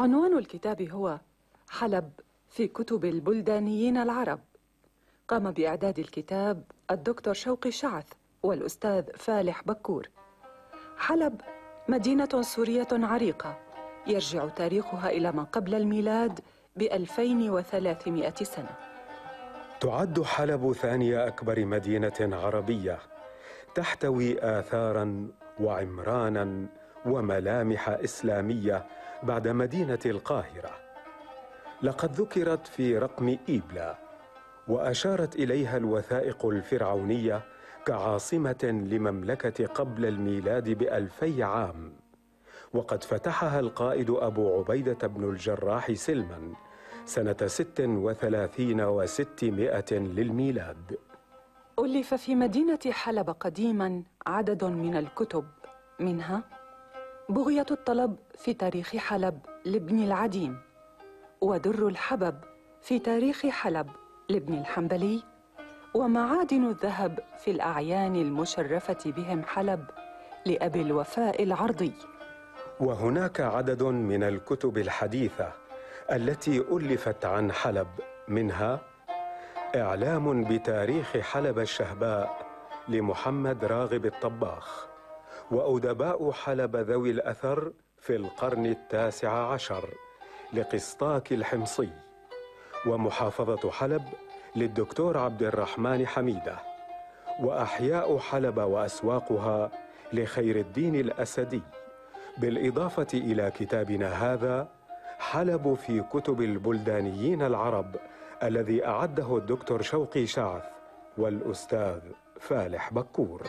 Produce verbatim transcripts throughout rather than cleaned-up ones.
عنوان الكتاب هو حلب في كتب البلدانيين العرب. قام بإعداد الكتاب الدكتور شوقي شعث والأستاذ فالح بكور. حلب مدينة سورية عريقة يرجع تاريخها إلى ما قبل الميلاد بألفين وثلاثمائة سنة. تعد حلب ثاني أكبر مدينة عربية، تحتوي آثاراً وعمرانا وملامح إسلامية بعد مدينة القاهرة. لقد ذكرت في رقم إيبلا، وأشارت إليها الوثائق الفرعونية كعاصمة لمملكة قبل الميلاد بألفي عام، وقد فتحها القائد أبو عبيدة بن الجراح سلما سنة ست وثلاثين وستمائة للميلاد. ألف في مدينة حلب قديما عدد من الكتب، منها بغية الطلب في تاريخ حلب لابن العديم، ودر الحبب في تاريخ حلب لابن الحنبلي، ومعادن الذهب في الأعيان المشرفة بهم حلب لأبي الوفاء العرضي. وهناك عدد من الكتب الحديثة التي ألفت عن حلب، منها إعلام بتاريخ حلب الشهباء لمحمد راغب الطباخ، وأدباء حلب ذوي الأثر في القرن التاسع عشر لقسطاك الحمصي، ومحافظة حلب للدكتور عبد الرحمن حميدة، وأحياء حلب وأسواقها لخير الدين الأسدي، بالإضافة إلى كتابنا هذا حلب في كتب البلدانيين العرب الذي أعده الدكتور شوقي شعث والأستاذ فالح بكور.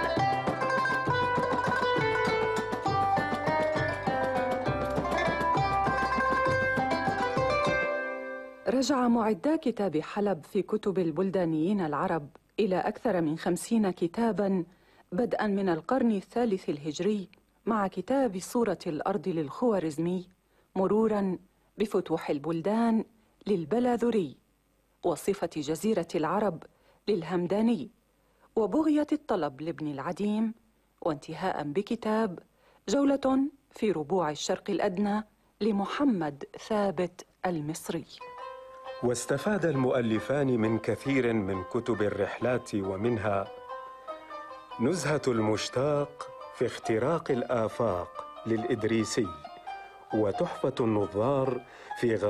رجع معدا كتاب حلب في كتب البلدانيين العرب إلى أكثر من خمسين كتاباً بدءاً من القرن الثالث الهجري، مع كتاب صورة الأرض للخوارزمي، مروراً بفتوح البلدان للبلاذري، وصفة جزيرة العرب للهمداني، وبغية الطلب لابن العديم، وانتهاء بكتاب جولة في ربوع الشرق الأدنى لمحمد ثابت المصري. واستفاد المؤلفان من كثير من كتب الرحلات، ومنها نزهة المشتاق في اختراق الآفاق للإدريسي، وتحفة النظار في